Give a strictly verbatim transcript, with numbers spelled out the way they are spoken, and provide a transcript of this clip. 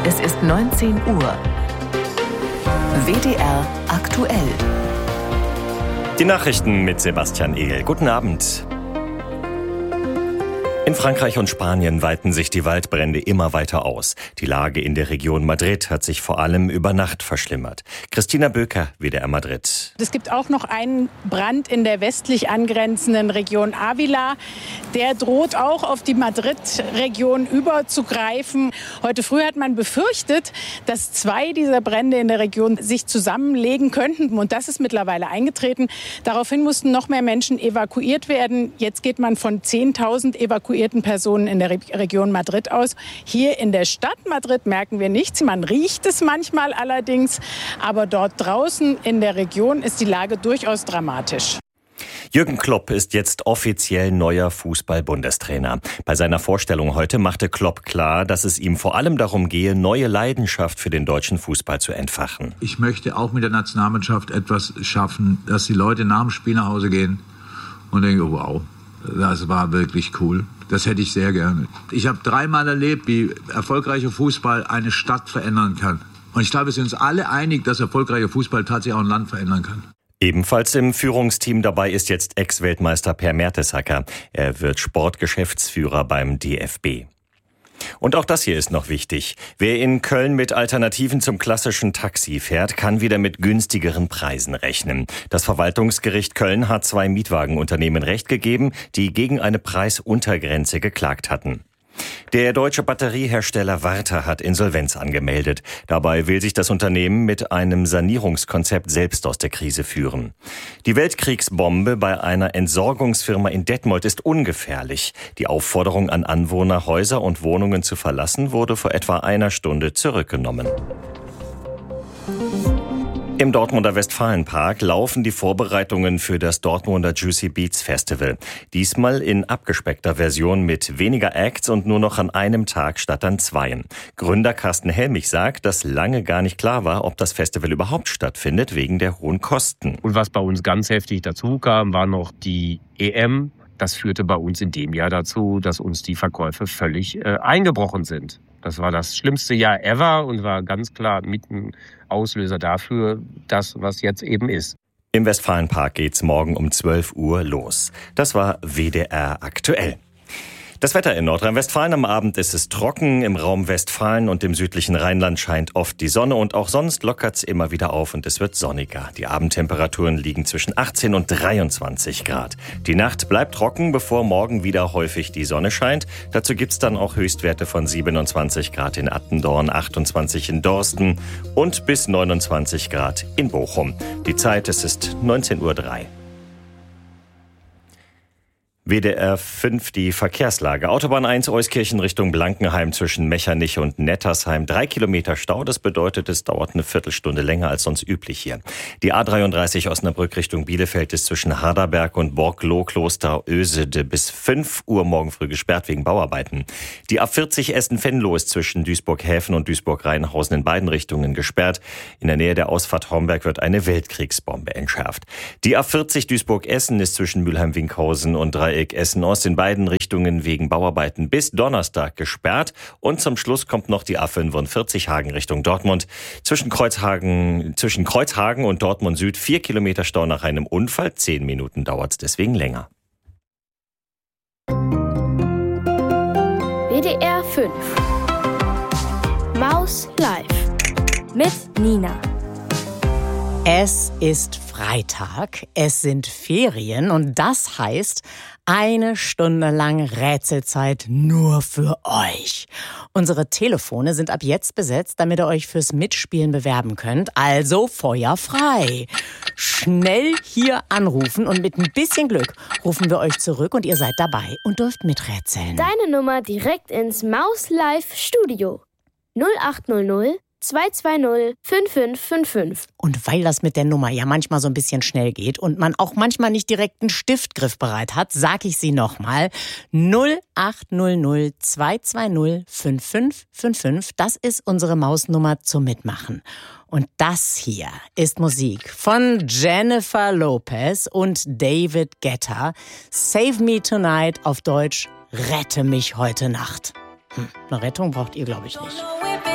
Es ist neunzehn Uhr. W D R aktuell. Die Nachrichten mit Sebastian Ehl. Guten Abend. In Frankreich und Spanien weiten sich die Waldbrände immer weiter aus. Die Lage in der Region Madrid hat sich vor allem über Nacht verschlimmert. Christina Böker, W D R Madrid. Es gibt auch noch einen Brand in der westlich angrenzenden Region Ávila. Der droht auch auf die Madrid-Region überzugreifen. Heute früh hat man befürchtet, dass zwei dieser Brände in der Region sich zusammenlegen könnten. Und das ist mittlerweile eingetreten. Daraufhin mussten noch mehr Menschen evakuiert werden. Jetzt geht man von zehntausend evakuierten Personen in der Re- Region Madrid aus. Hier in der Stadt Madrid merken wir nichts. Man riecht es manchmal allerdings. Aber dort draußen in der Region ist die Lage durchaus dramatisch. Jürgen Klopp ist jetzt offiziell neuer Fußball-Bundestrainer. Bei seiner Vorstellung heute machte Klopp klar, dass es ihm vor allem darum gehe, neue Leidenschaft für den deutschen Fußball zu entfachen. Ich möchte auch mit der Nationalmannschaft etwas schaffen, dass die Leute nach dem Spiel nach Hause gehen und denken, wow, das war wirklich cool. Das hätte ich sehr gerne. Ich habe dreimal erlebt, wie erfolgreicher Fußball eine Stadt verändern kann. Und ich glaube, wir sind uns alle einig, dass erfolgreicher Fußball tatsächlich auch ein Land verändern kann. Ebenfalls im Führungsteam dabei ist jetzt Ex-Weltmeister Per Mertesacker. Er wird Sportgeschäftsführer beim D F B. Und auch das hier ist noch wichtig. Wer in Köln mit Alternativen zum klassischen Taxi fährt, kann wieder mit günstigeren Preisen rechnen. Das Verwaltungsgericht Köln hat zwei Mietwagenunternehmen Recht gegeben, die gegen eine Preisuntergrenze geklagt hatten. Der deutsche Batteriehersteller Warta hat Insolvenz angemeldet. Dabei will sich das Unternehmen mit einem Sanierungskonzept selbst aus der Krise führen. Die Weltkriegsbombe bei einer Entsorgungsfirma in Detmold ist ungefährlich. Die Aufforderung an Anwohner, Häuser und Wohnungen zu verlassen, wurde vor etwa einer Stunde zurückgenommen. Im Dortmunder Westfalenpark laufen die Vorbereitungen für das Dortmunder Juicy Beats Festival. Diesmal in abgespeckter Version mit weniger Acts und nur noch an einem Tag statt an zweien. Gründer Carsten Helmich sagt, dass lange gar nicht klar war, ob das Festival überhaupt stattfindet, wegen der hohen Kosten. Und was bei uns ganz heftig dazu kam, war noch die E M. Das führte bei uns in dem Jahr dazu, dass uns die Verkäufe völlig äh, eingebrochen sind. Das war das schlimmste Jahr ever und war ganz klar mit ein Auslöser dafür, das, was jetzt eben ist. Im Westfalenpark geht's morgen um zwölf Uhr los. Das war W D R aktuell. Das Wetter in Nordrhein-Westfalen: am Abend ist es trocken, im Raum Westfalen und im südlichen Rheinland scheint oft die Sonne und auch sonst lockert's immer wieder auf und es wird sonniger. Die Abendtemperaturen liegen zwischen achtzehn und dreiundzwanzig Grad. Die Nacht bleibt trocken, bevor morgen wieder häufig die Sonne scheint. Dazu gibt's dann auch Höchstwerte von siebenundzwanzig Grad in Attendorn, achtundzwanzig in Dorsten und bis neunundzwanzig Grad in Bochum. Die Zeit, es ist neunzehn Uhr drei. W D R fünf, die Verkehrslage. Autobahn eins Euskirchen Richtung Blankenheim zwischen Mechernich und Nettersheim. Drei Kilometer Stau, das bedeutet, es dauert eine Viertelstunde länger als sonst üblich hier. Die A dreiunddreißig Osnabrück Richtung Bielefeld ist zwischen Harderberg und Borgloh-Kloster-Ösede bis fünf Uhr morgen früh gesperrt wegen Bauarbeiten. Die A vierzig Essen-Venlo ist zwischen Duisburg-Häfen und Duisburg-Rheinhausen in beiden Richtungen gesperrt. In der Nähe der Ausfahrt Homberg wird eine Weltkriegsbombe entschärft. Die A vierzig Duisburg-Essen ist zwischen Mülheim-Winkhausen und Dreieck Essen-Ost in beiden Richtungen wegen Bauarbeiten bis Donnerstag gesperrt. Und zum Schluss kommt noch die A fünfundvierzig Hagen Richtung Dortmund. Zwischen Kreuzhagen, zwischen Kreuzhagen und Dortmund Süd vier Kilometer Stau nach einem Unfall. Zehn Minuten dauert es deswegen länger. W D R fünf Maus Live mit Nina. Es ist Freitag, es sind Ferien und das heißt eine Stunde lang Rätselzeit nur für euch. Unsere Telefone sind ab jetzt besetzt, damit ihr euch fürs Mitspielen bewerben könnt. Also Feuer frei. Schnell hier anrufen und mit ein bisschen Glück rufen wir euch zurück und ihr seid dabei und dürft miträtseln. Deine Nummer direkt ins Maus Live Studio. null acht null null zwei zwei null fünf fünf fünf fünf. Und weil das mit der Nummer ja manchmal so ein bisschen schnell geht und man auch manchmal nicht direkt einen Stift griffbereit hat, sag ich sie nochmal. null acht null null zwei zwei null fünf fünf fünf fünf. Das ist unsere Mausnummer zum Mitmachen. Und das hier ist Musik von Jennifer Lopez und David Guetta. Save Me Tonight, auf Deutsch Rette mich heute Nacht. Hm, eine Rettung braucht ihr, glaube ich, nicht.